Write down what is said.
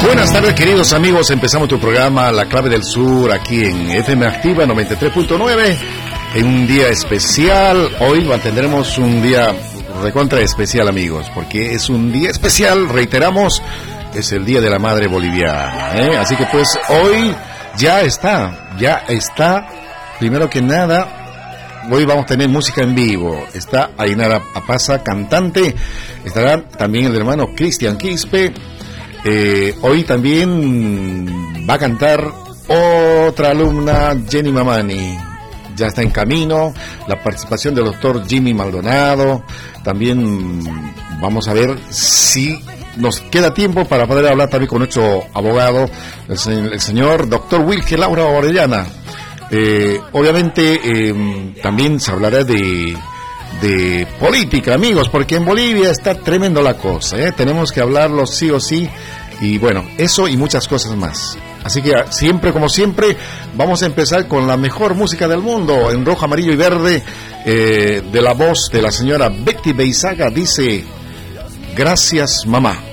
Buenas tardes, queridos amigos. Empezamos tu programa La Clave del Sur aquí en FM Activa 93.9 en un día especial. Hoy tendremos un día recontra especial, amigos, porque es un día especial, reiteramos, es el Día de la Madre Boliviana, ¿eh? Así que pues hoy ya está, primero que nada, hoy vamos a tener música en vivo. Está Ainara Apaza, cantante, estará también el hermano Cristian Quispe. Hoy también va a cantar otra alumna, Jenny Mamani. Ya está en camino la participación del doctor Jimmy Maldonado. También vamos a ver si nos queda tiempo para poder hablar también con nuestro abogado, el señor doctor Wilke Laura Orellana. Obviamente también se hablará de política, amigos, porque en Bolivia está tremendo la cosa, ¿eh? Tenemos que hablarlo sí o sí, y bueno, eso y muchas cosas más. Así que siempre, como siempre, vamos a empezar con la mejor música del mundo, en rojo, amarillo y verde, de la voz de la señora Betty Beisaga. Dice: gracias, mamá.